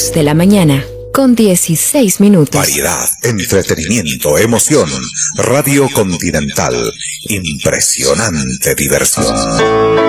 2 de la mañana, con 16 minutos. Variedad, entretenimiento, emoción. Radio Continental. Impresionante diversión.